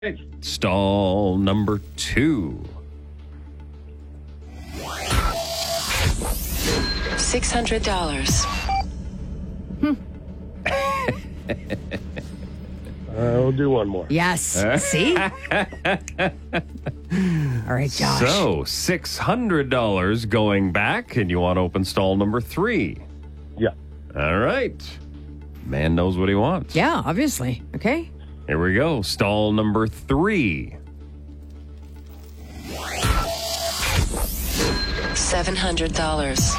Stall number 2. $600. We'll do one more. Yes. See? All right, Josh. So, $600 going back, and you want to open stall number 3. Yeah. All right. Man knows what he wants. Yeah, obviously. Okay. Here we go. Stall number 3. $700.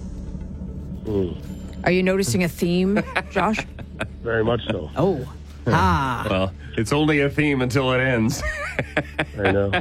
Are you noticing a theme, Josh? Very much so. Oh. Ah. Well, it's only a theme until it ends. I know.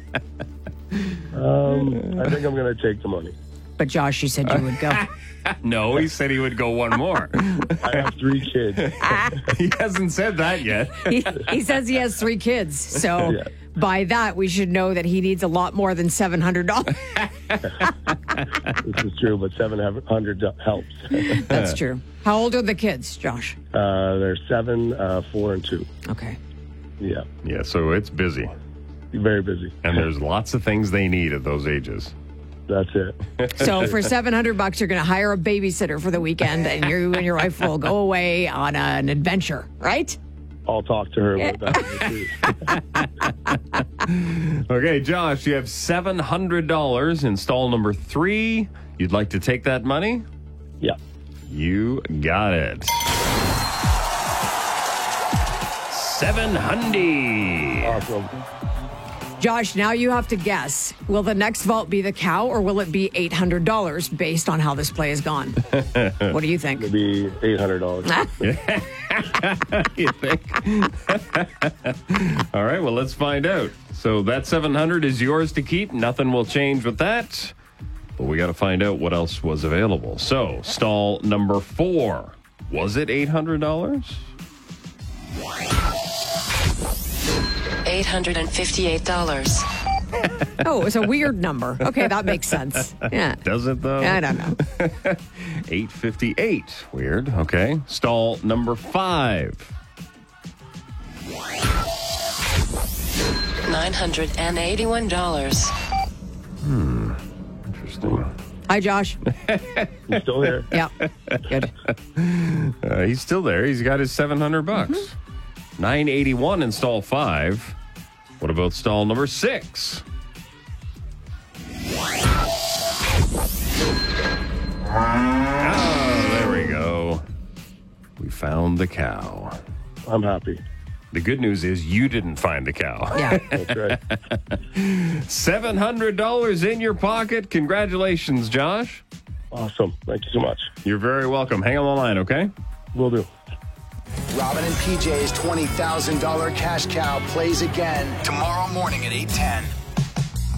I think I'm going to take the money. But Josh, you said you would go. No, he said he would go one more. I have 3 kids. He hasn't said that yet. He says he has 3 kids. So Yeah. by that, we should know that he needs a lot more than $700. This is true, but 700 helps. That's true. How old are the kids, Josh? They're 7, 4, and 2. Okay. Yeah. Yeah, so it's busy. Very busy. And there's lots of things they need at those ages. That's it. So for $700, you're going to hire a babysitter for the weekend, and you and your wife will go away on an adventure, right? I'll talk to her about that. Too. Okay, Josh, you have $700 in stall number 3. You'd like to take that money? Yeah. You got it. 700. Awesome. Josh, now you have to guess. Will the next vault be the cow, or will it be $800 based on how this play has gone? What do you think? It'll be $800. You think? All right, well, let's find out. So that 700 is yours to keep. Nothing will change with that. But we got to find out what else was available. So, stall number 4. Was it $800? $858. Oh, it's a weird number. Okay, that makes sense. Yeah. Does it, though? I don't know. 858. Weird. Okay. Stall number 5. $981. Interesting. Hi, Josh. You still there? Yeah. Good. He's still there. He's got his $700. 981 in stall 5. What about stall number 6? Oh, there we go. We found the cow. I'm happy. The good news is you didn't find the cow. Yeah. That's right. $700 in your pocket. Congratulations, Josh. Awesome. Thank you so much. You're very welcome. Hang on the line, okay? Will do. Robin and PJ's $20,000 cash cow plays again tomorrow morning at 8:10.